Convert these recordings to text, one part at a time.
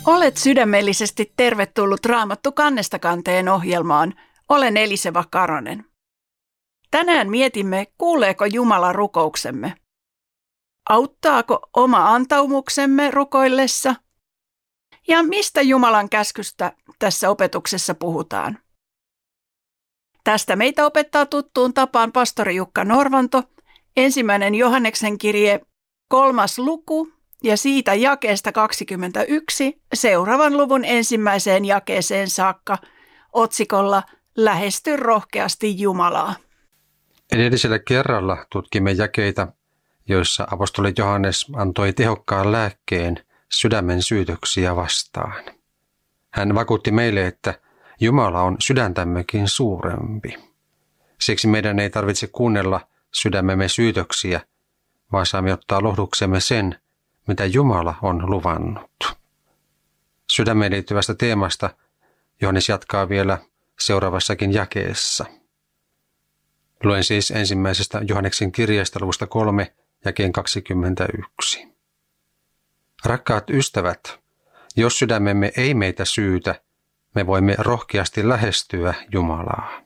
Olet sydämellisesti tervetullut Raamattu kannesta kanteen ohjelmaan. Olen Eliseva Karonen. Tänään mietimme, kuuleeko Jumala rukouksemme. Auttaako oma antaumuksemme rukoillessa? Ja mistä Jumalan käskystä tässä opetuksessa puhutaan? Tästä meitä opettaa tuttuun tapaan pastori Jukka Norvanto, 1. Johanneksen kirje 3. luku ja siitä jakeesta 21 seuraavan luvun 1. jakeeseen saakka otsikolla Lähesty rohkeasti Jumalaa. Edellisellä kerralla tutkimme jakeita, joissa apostoli Johannes antoi tehokkaan lääkkeen sydämen syytöksiä vastaan. Hän vakuutti meille, että Jumala on sydäntämmekin suurempi. Siksi meidän ei tarvitse kuunnella sydämemme syytöksiä, vaan saamme ottaa lohduksemme sen, mitä Jumala on luvannut. Sydämeen liittyvästä teemasta Johannes jatkaa vielä seuraavassakin jakeessa. Luen siis 1. Johanneksen kirjeestä luvusta 3, jakeen 21. Rakkaat ystävät, jos sydämemme ei meitä syytä, me voimme rohkeasti lähestyä Jumalaa.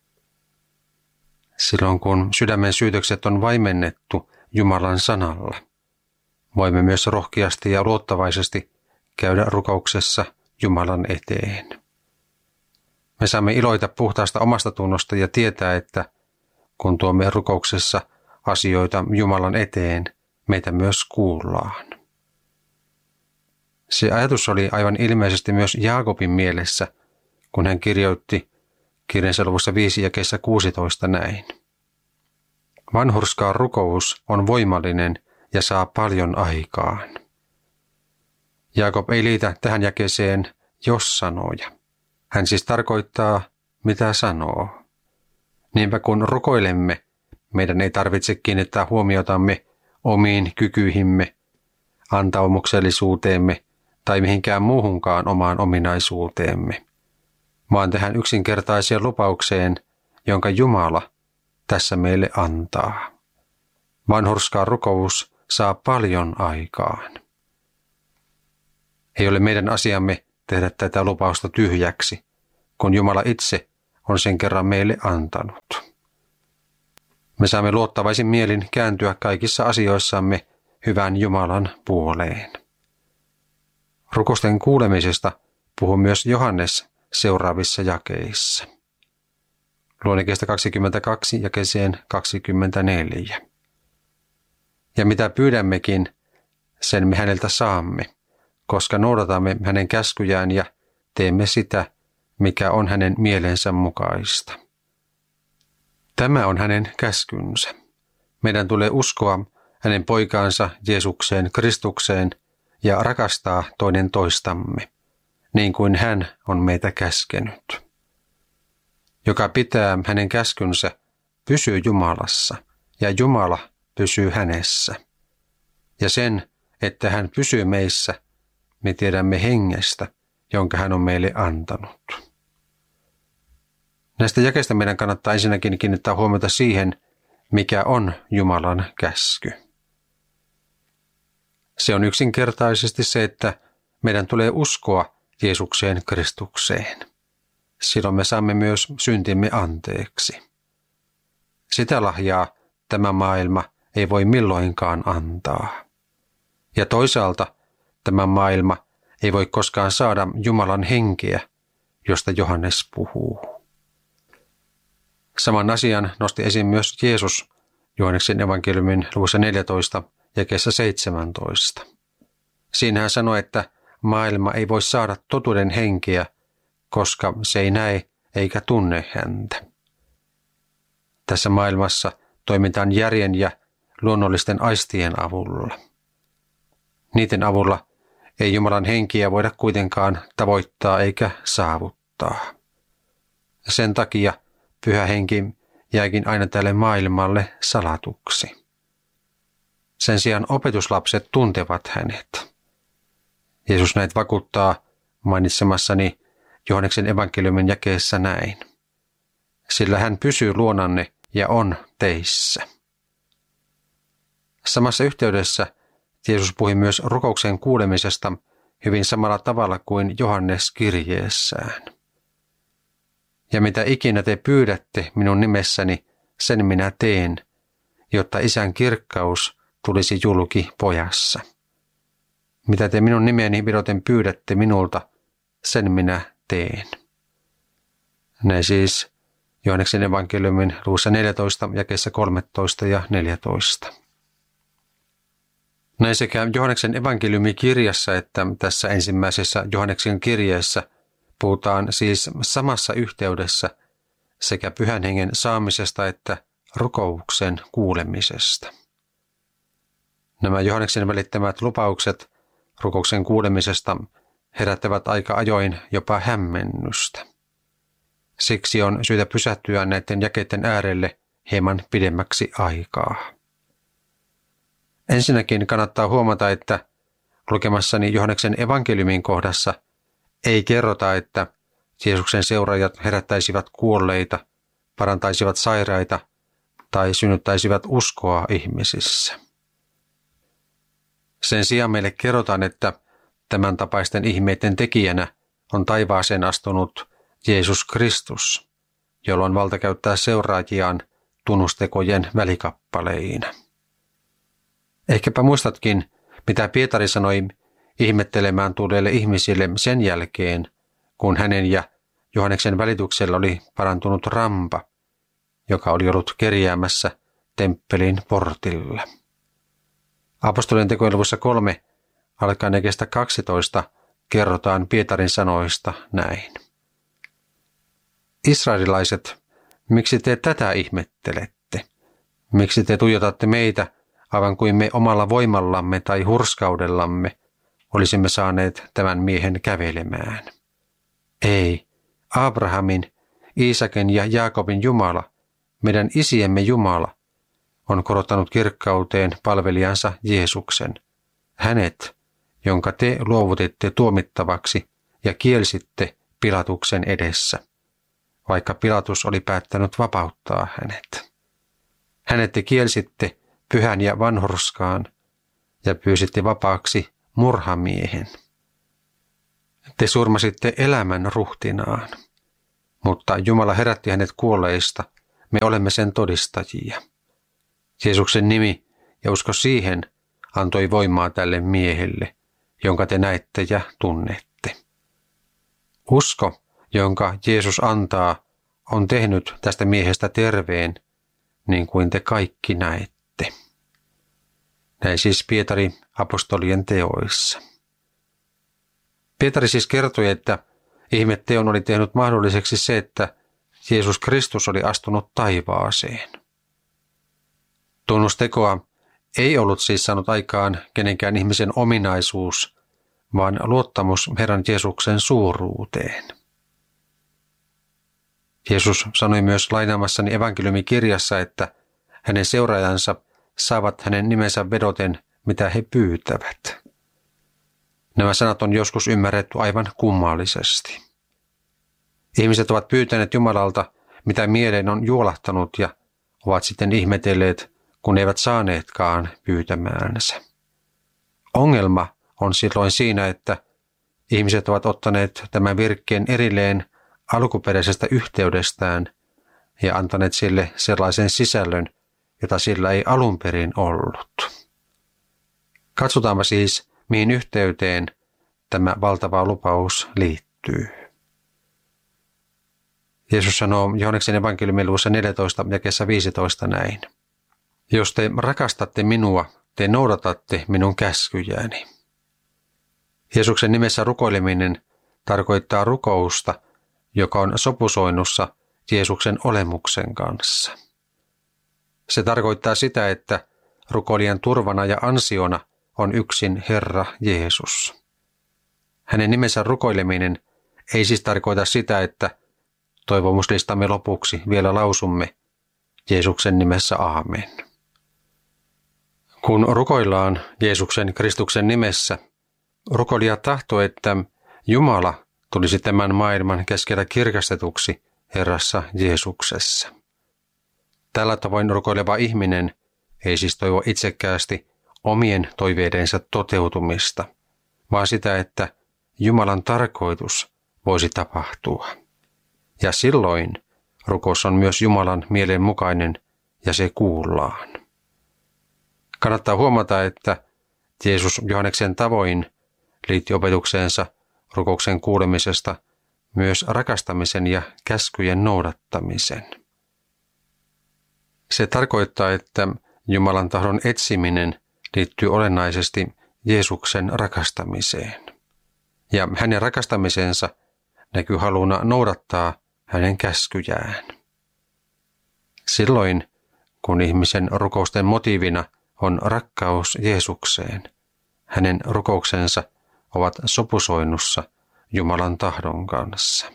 Silloin kun sydämen syytökset on vaimennettu Jumalan sanalla, voimme myös rohkeasti ja luottavaisesti käydä rukouksessa Jumalan eteen. Me saamme iloita puhtaasta omasta tunnosta ja tietää, että kun tuomme rukouksessa asioita Jumalan eteen, meitä myös kuullaan. Se ajatus oli aivan ilmeisesti myös Jaakobin mielessä, kun hän kirjoitti kirjansa luvussa 5 jakeessa 16 näin. Vanhurskaan rukous on voimallinen ja saa paljon aikaan. Jaakob ei liitä tähän jakeeseen jos-sanoja. Hän siis tarkoittaa, mitä sanoo. Niinpä kun rukoilemme, meidän ei tarvitse kiinnittää huomiotamme omiin kykyihimme, antaumuksellisuuteemme tai mihinkään muuhunkaan omaan ominaisuuteemme, vaan tähän yksinkertaiseen lupaukseen, jonka Jumala tässä meille antaa. Vanhurskaan rukous saa paljon aikaan. Ei ole meidän asiamme tehdä tätä lupausta tyhjäksi, kun Jumala itse on sen kerran meille antanut. Me saamme luottavaisin mielin kääntyä kaikissa asioissamme hyvän Jumalan puoleen. Rukousten kuulemisesta puhuu myös Johannes seuraavissa jakeissa. Luen jakeesta 22 jakeeseen 24. Ja mitä pyydämmekin, sen me häneltä saamme, koska noudatamme hänen käskyjään ja teemme sitä, mikä on hänen mielensä mukaista. Tämä on hänen käskynsä. Meidän tulee uskoa hänen poikaansa Jeesukseen Kristukseen ja rakastaa toinen toistamme, niin kuin hän on meitä käskenyt. Joka pitää hänen käskynsä, pysyy Jumalassa ja Jumala pysyy hänessä. Ja sen, että hän pysyy meissä, me tiedämme hengestä, jonka hän on meille antanut. Näistä jakeista meidän kannattaa ensinnäkin kiinnittää huomiota siihen, mikä on Jumalan käsky. Se on yksinkertaisesti se, että meidän tulee uskoa Jeesukseen Kristukseen. Silloin me saamme myös syntimme anteeksi. Sitä lahjaa tämä maailma ei voi milloinkaan antaa. Ja toisaalta tämä maailma ei voi koskaan saada Jumalan henkeä, josta Johannes puhuu. Saman asian nosti esiin myös Jeesus Johanneksen evankeliumin luvussa 14 jakeessa 17. Siinä hän sanoi, että maailma ei voi saada totuuden henkeä, koska se ei näe eikä tunne häntä. Tässä maailmassa toimitaan järjen ja luonnollisten aistien avulla. Niiden avulla ei Jumalan henkiä voida kuitenkaan tavoittaa eikä saavuttaa. Sen takia Pyhä Henki jääkin aina tälle maailmalle salatuksi. Sen sijaan opetuslapset tuntevat hänet. Jeesus näitä vakuuttaa mainitsemassani Johanneksen evankeliumin jakeessa näin. Sillä hän pysyy luonanne ja on teissä. Samassa yhteydessä Jeesus puhui myös rukouksen kuulemisesta hyvin samalla tavalla kuin Johannes kirjeessään. Ja mitä ikinä te pyydätte minun nimessäni, sen minä teen, jotta Isän kirkkaus tulisi julki Pojassa. Mitä te minun nimeni vedoten pyydätte minulta, sen minä teen. Näin siis Johanneksen evankeliumin luvussa 14, jakeissa 13 ja 14. Näin sekä Johanneksen evankeliumikirjassa että tässä ensimmäisessä Johanneksen kirjeessä puhutaan siis samassa yhteydessä sekä Pyhän Hengen saamisesta että rukouksen kuulemisesta. Nämä Johanneksen välittämät lupaukset rukouksen kuulemisesta herättävät aika ajoin jopa hämmennystä. Siksi on syytä pysähtyä näiden jakeiden äärelle hieman pidemmäksi aikaa. Ensinnäkin kannattaa huomata, että lukemassani Johanneksen evankeliumin kohdassa ei kerrota, että Jeesuksen seuraajat herättäisivät kuolleita, parantaisivat sairaita tai synnyttäisivät uskoa ihmisissä. Sen sijaan meille kerrotaan, että tämän tapaisten ihmeiden tekijänä on taivaaseen astunut Jeesus Kristus, jolla on valta käyttää seuraajiaan tunnustekojen välikappaleina. Ehkäpä muistatkin, mitä Pietari sanoi ihmettelemään tulleille ihmisille sen jälkeen, kun hänen ja Johanneksen välityksellä oli parantunut rampa, joka oli ollut kerjäämässä temppelin portilla. Apostolien tekojen luvussa 3 alkaen jakeesta 12 kerrotaan Pietarin sanoista näin. Israelilaiset, miksi te tätä ihmettelette? Miksi te tuijotatte meitä, aivan kuin me omalla voimallamme tai hurskaudellamme olisimme saaneet tämän miehen kävelemään? Ei, Abrahamin, Iisaken ja Jaakobin Jumala, meidän isiemme Jumala, on korottanut kirkkauteen palvelijansa Jeesuksen. Hänet, jonka te luovutitte tuomittavaksi ja kielsitte Pilatuksen edessä, vaikka Pilatus oli päättänyt vapauttaa hänet. Hänet te kielsitte pyhän ja vanhurskaan ja pyysitte vapaaksi murhamiehen. Te surmasitte elämän ruhtinaan, mutta Jumala herätti hänet kuolleista, me olemme sen todistajia. Jeesuksen nimi ja usko siihen antoi voimaa tälle miehelle, jonka te näette ja tunnette. Usko, jonka Jeesus antaa, on tehnyt tästä miehestä terveen, niin kuin te kaikki näette. Näin siis Pietari apostolien teoissa. Pietari siis kertoi, että ihmetteon oli tehnyt mahdolliseksi se, että Jeesus Kristus oli astunut taivaaseen. Tunnustekoa ei ollut siis saanut aikaan kenenkään ihmisen ominaisuus, vaan luottamus Herran Jeesuksen suuruuteen. Jeesus sanoi myös lainaamassani evankeliumikirjassa, että hänen seuraajansa saavat hänen nimensä vedoten, mitä he pyytävät. Nämä sanat on joskus ymmärretty aivan kummallisesti. Ihmiset ovat pyytäneet Jumalalta, mitä mieleen on juolahtanut ja ovat sitten ihmetelleet, kun eivät saaneetkaan pyytämäänsä. Ongelma on silloin siinä, että ihmiset ovat ottaneet tämän virkkeen erilleen alkuperäisestä yhteydestään ja antaneet sille sellaisen sisällön, jota sillä ei alun perin ollut. Katsotaanpa siis, mihin yhteyteen tämä valtava lupaus liittyy. Jeesus sanoo Johanneksen evankeliumin luvussa 14 jakeessa 15 näin. Jos te rakastatte minua, te noudatatte minun käskyjäni. Jeesuksen nimessä rukoileminen tarkoittaa rukousta, joka on sopusoinnussa Jeesuksen olemuksen kanssa. Se tarkoittaa sitä, että rukoilijan turvana ja ansiona on yksin Herra Jeesus. Hänen nimensä rukoileminen ei siis tarkoita sitä, että toivomuslistamme lopuksi vielä lausumme Jeesuksen nimessä aamen. Kun rukoillaan Jeesuksen Kristuksen nimessä, rukoilija tahtoo, että Jumala tulisi tämän maailman keskellä kirkastetuksi Herrassa Jeesuksessa. Tällä tavoin rukoileva ihminen ei siis toivo itsekkäästi omien toiveidensa toteutumista, vaan sitä, että Jumalan tarkoitus voisi tapahtua. Ja silloin rukous on myös Jumalan mielen mukainen ja se kuullaan. Kannattaa huomata, että Jeesus Johanneksen tavoin liitti opetukseensa rukouksen kuulemisesta myös rakastamisen ja käskyjen noudattamisen. Se tarkoittaa, että Jumalan tahdon etsiminen liittyy olennaisesti Jeesuksen rakastamiseen. Ja hänen rakastamisensa näkyy haluna noudattaa hänen käskyjään. Silloin, kun ihmisen rukousten motiivina on rakkaus Jeesukseen, hänen rukouksensa ovat sopusoinnussa Jumalan tahdon kanssa.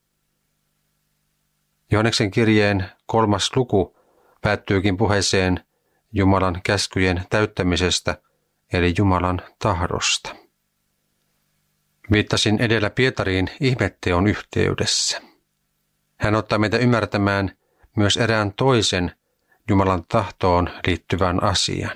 Johanneksen kirjeen 3. luku päättyykin puheeseen Jumalan käskyjen täyttämisestä, eli Jumalan tahdosta. Viittasin edellä Pietariin ihmetteon yhteydessä. Hän ottaa meitä ymmärtämään myös erään toisen Jumalan tahtoon liittyvän asian.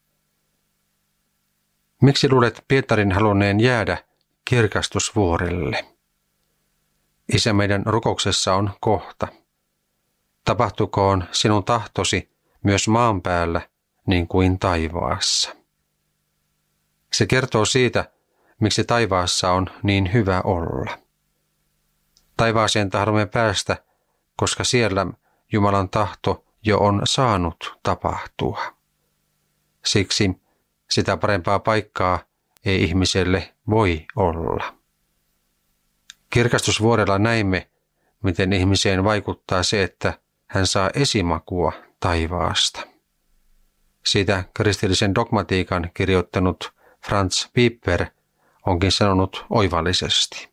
Miksi luulet Pietarin halunneen jäädä kirkastusvuorelle? Isä, meidän rukouksessa on kohta. Tapahtukoon sinun tahtosi myös maan päällä niin kuin taivaassa. Se kertoo siitä, miksi taivaassa on niin hyvä olla. Taivaaseen tahdomme päästä, koska siellä Jumalan tahto jo on saanut tapahtua. Siksi sitä parempaa paikkaa ei ihmiselle voi olla. Kirkastusvuorella näimme, miten ihmiseen vaikuttaa se, että hän saa esimakua taivaasta. Siitä kristillisen dogmatiikan kirjoittanut Franz Piper onkin sanonut oivallisesti.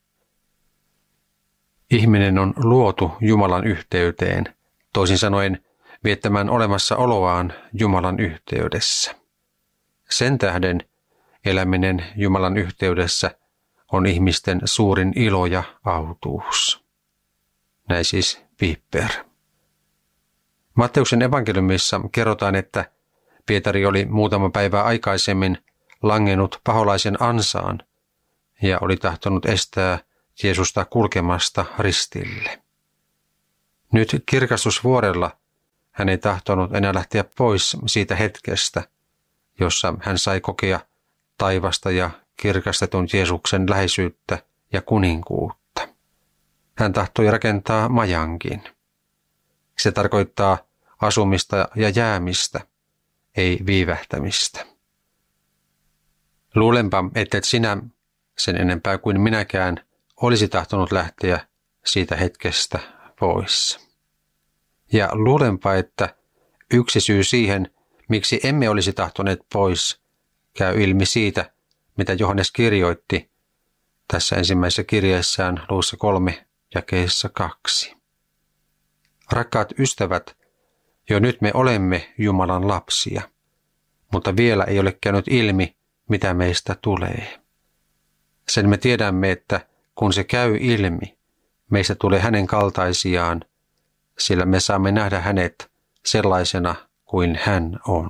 Ihminen on luotu Jumalan yhteyteen, toisin sanoen viettämään olemassaoloaan Jumalan yhteydessä. Sen tähden eläminen Jumalan yhteydessä on ihmisten suurin ilo ja autuus. Näin siis Piper. Matteuksen evankeliumissa kerrotaan, että Pietari oli muutama päivä aikaisemmin langennut paholaisen ansaan ja oli tahtonut estää Jeesusta kulkemasta ristille. Nyt kirkastusvuorella hän ei tahtonut enää lähteä pois siitä hetkestä, jossa hän sai kokea taivasta ja kirkastetun Jeesuksen läheisyyttä ja kuninkuutta. Hän tahtoi rakentaa majankin. Se tarkoittaa asumista ja jäämistä, ei viivähtämistä. Luulenpa, että sinä sen enempää kuin minäkään olisi tahtonut lähteä siitä hetkestä pois. Ja luulenpa, että yksi syy siihen, miksi emme olisi tahtoneet pois, käy ilmi siitä, mitä Johannes kirjoitti tässä ensimmäisessä kirjeessään luvussa 3 jakeessa 2. Rakkaat ystävät, jo nyt me olemme Jumalan lapsia, mutta vielä ei ole käynyt ilmi, mitä meistä tulee. Sen me tiedämme, että kun se käy ilmi, meistä tulee hänen kaltaisiaan, sillä me saamme nähdä hänet sellaisena kuin hän on.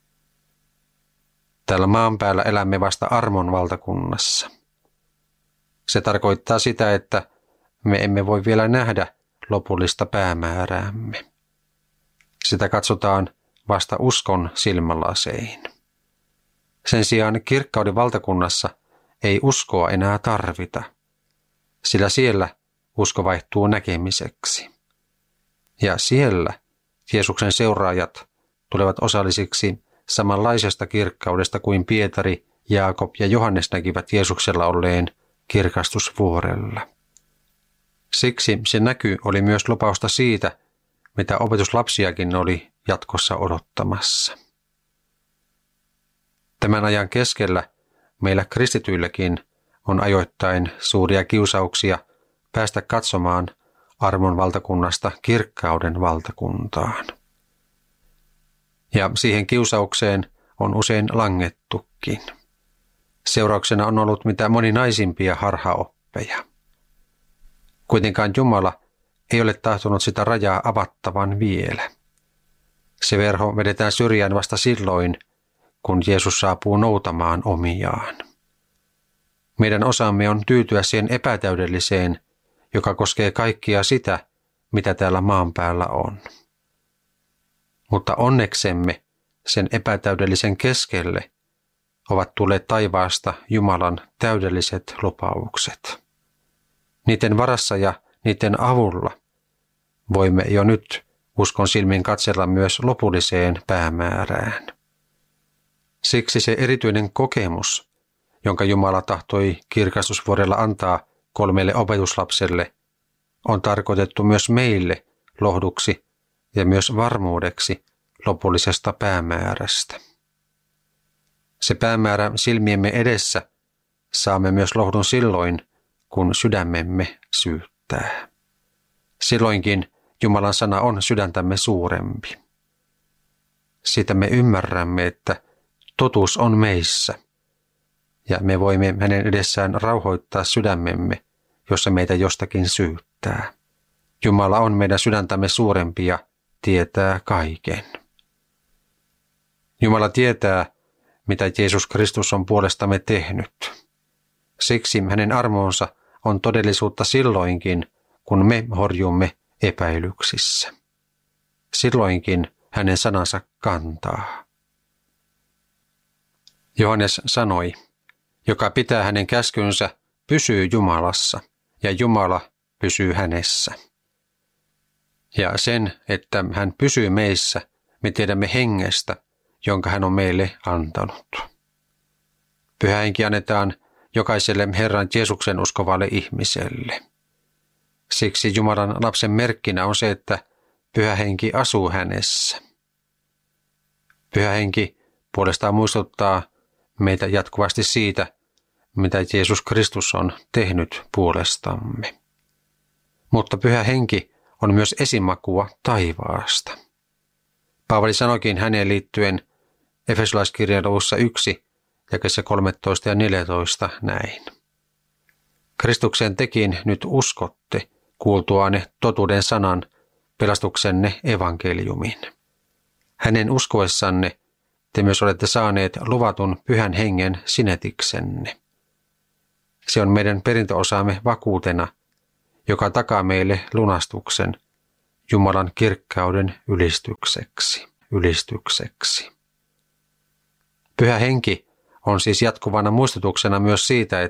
Täällä maan päällä elämme vasta armon valtakunnassa. Se tarkoittaa sitä, että me emme voi vielä nähdä lopullista päämääräämme. Sitä katsotaan vasta uskon silmälasein. Sen sijaan kirkkauden valtakunnassa ei uskoa enää tarvita, sillä siellä usko vaihtuu näkemiseksi. Ja siellä Jeesuksen seuraajat tulevat osallisiksi samanlaisesta kirkkaudesta kuin Pietari, Jaakob ja Johannes näkivät Jeesuksella olleen kirkastusvuorella. Siksi se näky oli myös lupausta siitä, mitä opetuslapsiakin oli jatkossa odottamassa. Tämän ajan keskellä meillä kristityilläkin on ajoittain suuria kiusauksia päästä katsomaan armon valtakunnasta kirkkauden valtakuntaan. Ja siihen kiusaukseen on usein langettukin. Seurauksena on ollut mitä moninaisimpia harhaoppeja. Kuitenkaan Jumala ei ole tahtonut sitä rajaa avattavan vielä. Se verho vedetään syrjään vasta silloin, kun Jeesus saapuu noutamaan omiaan. Meidän osamme on tyytyä siihen epätäydelliseen, joka koskee kaikkia sitä, mitä täällä maan päällä on. Mutta onneksemme sen epätäydellisen keskelle ovat tulleet taivaasta Jumalan täydelliset lupaukset. Niiden varassa ja niiden avulla voimme jo nyt uskon silmin katsella myös lopulliseen päämäärään. Siksi se erityinen kokemus, jonka Jumala tahtoi kirkastusvuodella antaa 3 opetuslapselle, on tarkoitettu myös meille lohduksi ja myös varmuudeksi lopullisesta päämäärästä. Se päämäärä silmiemme edessä saamme myös lohdun silloin, kun sydämemme syyttää. Silloinkin Jumalan sana on sydäntämme suurempi. Sitä me ymmärrämme, että totuus on meissä, ja me voimme hänen edessään rauhoittaa sydämemme, jos se meitä jostakin syyttää. Jumala on meidän sydäntämme suurempi ja tietää kaiken. Jumala tietää, mitä Jeesus Kristus on puolestamme tehnyt. Siksi hänen armonsa on todellisuutta silloinkin, kun me horjumme epäilyksissä. Silloinkin hänen sanansa kantaa. Johannes sanoi, joka pitää hänen käskynsä, pysyy Jumalassa ja Jumala pysyy hänessä. Ja sen, että hän pysyy meissä, me tiedämme hengestä, jonka hän on meille antanut. Pyhä henki annetaan jokaiselle Herran Jeesuksen uskovalle ihmiselle. Siksi Jumalan lapsen merkkinä on se, että Pyhä henki asuu hänessä. Pyhä henki puolestaan muistuttaa meitä jatkuvasti siitä, mitä Jeesus Kristus on tehnyt puolestamme. Mutta Pyhä henki on myös esimakua taivaasta. Paavali sanoikin häneen liittyen Efesolaiskirjan luvussa 1, jakeessa 13 ja 14 näin. Kristukseen tekin nyt uskotte, kuultuanne totuuden sanan, pelastuksenne evankeliumin. Hänen uskoessanne te myös olette saaneet luvatun Pyhän hengen sinetiksenne. Se on meidän perintöosaamme vakuutena, joka takaa meille lunastuksen Jumalan kirkkauden ylistykseksi. Pyhä henki on siis jatkuvana muistutuksena myös siitä,